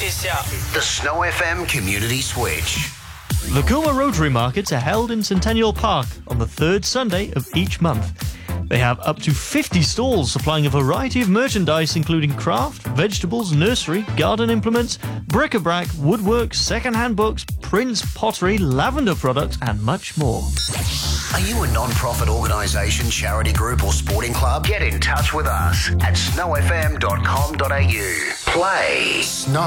The Snow FM Community Switch. The Cooma Rotary Markets are held in Centennial Park on the third Sunday of each month. They have up to 50 stalls supplying a variety of merchandise including craft, vegetables, nursery, garden implements, bric-a-brac, woodwork, second-hand books, prints, pottery, lavender products and much more. Are you a non-profit organisation, charity group or sporting club? Get in touch with us at snowfm.com.au. Play Snow